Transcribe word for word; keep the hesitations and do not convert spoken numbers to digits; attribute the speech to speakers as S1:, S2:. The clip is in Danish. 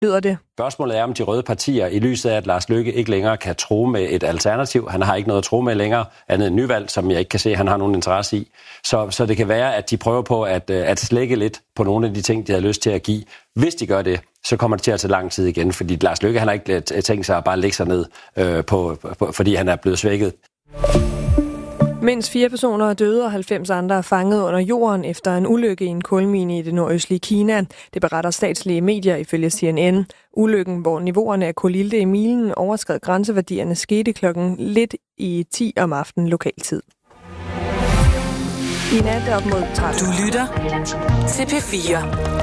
S1: lyder det.
S2: Spørgsmålet er, om de røde partier i lyset af, at Lars Løkke ikke længere kan tro med et alternativ. Han har ikke noget at tro med længere, andet end nyvalg, som jeg ikke kan se, han har nogen interesse i. Så, så det kan være, at de prøver på at, at slække lidt på nogle af de ting, de har lyst til at give. Hvis de gør det, så kommer det til at tage lang tid igen, fordi Lars Løkke han har ikke tænkt sig at bare lægge sig ned, øh, på, på, fordi han er blevet svækket.
S1: Mindst fire personer er døde, og halvfems andre er fanget under jorden efter en ulykke i en kulmine i det nordøstlige Kina. Det beretter statslige medier ifølge C N N. Ulykken, hvor niveauerne af kulilte i milen overskred grænseværdierne, skete klokken lidt i ti om aftenen lokaltid. I nat op mod tretten.
S3: Du lytter til P fire.